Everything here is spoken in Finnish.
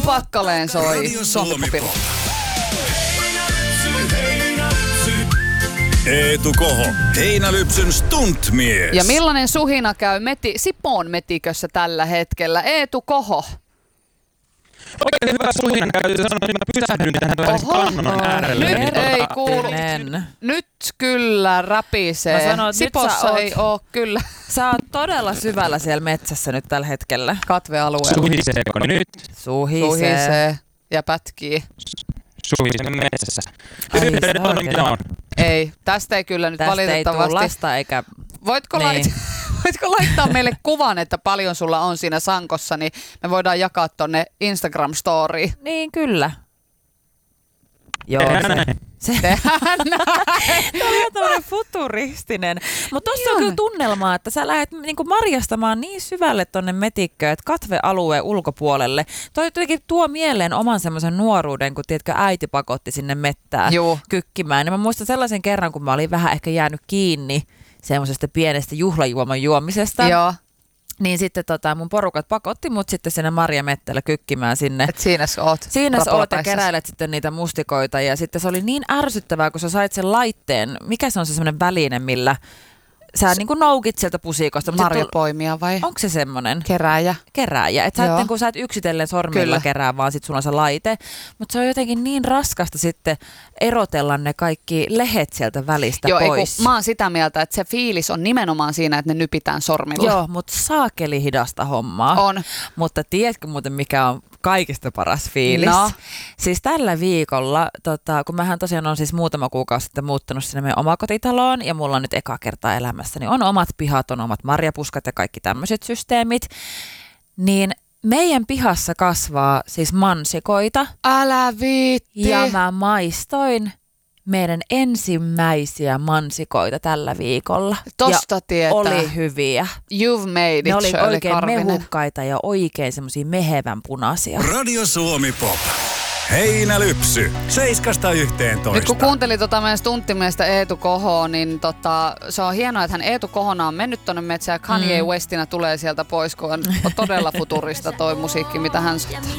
Pakkaleen soi. Radio Suomi-pop. Eetu Koho, Heinälypsyn stuntmies. Ja millainen suhina käy Sipoon metikössä tällä hetkellä? Eetu Koho. Oikein hyvä suhina käyty sanoa, että mä pysähdyn tähän kannon äärelle. Nyt ei kuulu. Nyt kyllä räpisee. Mä sanon, Sipossa ei oo kyllä. Sä oot todella syvällä siellä metsässä nyt tällä hetkellä. Katvealueella. Suhiseeko nyt? Suhisee ja pätkii. Suhisee metsässä. Yhteydet on mitä on. Ei, tästä ei kyllä nyt tästä valitettavasti. ei tule lasta eikä... Voitko laittaa meille kuvan, että paljon sulla on siinä sankossa, niin me voidaan jakaa tonne Instagram-storiin. Niin, kyllä. Joo, Tehdään Tämä oli tämmöinen futuristinen. Mutta tuossa on kyllä tunnelmaa, että sä lähdet niinku marjastamaan niin syvälle tonne metikköön, että katvealueen ulkopuolelle. Toi jotenkin tuo mieleen oman semmoisen nuoruuden, kun tiedätkö, äiti pakotti sinne mettään kykkimään. Ja mä muistan sellaisen kerran, kun mä olin vähän ehkä jäänyt kiinni semmoisesta pienestä juhlajuoman juomisesta. Joo. Niin sitten mun porukat pakotti mut sitten sinne marjamettällä kykkimään sinne. Et siinä sä oot. Siinä sä oot ja keräilet sitten niitä mustikoita ja sitten se oli niin ärsyttävää, kun sä sait sen laitteen. Mikä se on se semmoinen väline, millä sä niin kuin noukit sieltä pusikosta. Marjapoimia vai? Onko se semmoinen? Kerääjä. Että sä et yksitellen sormilla kerää, vaan sit sulla on se laite. Mutta se on jotenkin niin raskasta sitten erotella ne kaikki lehet sieltä välistä pois. Mä oon sitä mieltä, että se fiilis on nimenomaan siinä, että ne nypitään sormilla. Joo, mutta saakeli hidasta hommaa. On. Mutta tiedätkö muuten, mikä on kaikista paras fiilis? No. Siis tällä viikolla, kun mähän tosiaan on siis muutama kuukausi sitten muuttanut sinne meidän omakotitaloon ja mulla on nyt eka kertaa elämässäni on omat pihat, on omat marjapuskat ja kaikki tämmöiset systeemit, niin meidän pihassa kasvaa siis mansikoita. Älä viitti. Ja mä maistoin meidän ensimmäisiä mansikoita tällä viikolla. Tosta tietää. Oli hyviä. You've made it, ne oli oikein Karvinen. mehukkaita ja oikein semmosia mehevän punaisia. Radio Suomi-pop. Heinälypsy. 7–11. Nyt kun kuuntelin meidän stunttimiestä Eetu Kohoa, niin se on hienoa, että hän Eetu Kohona on mennyt tonne metsään ja Kanye Westinä tulee sieltä pois, kun on todella futurista toi musiikki, mitä hän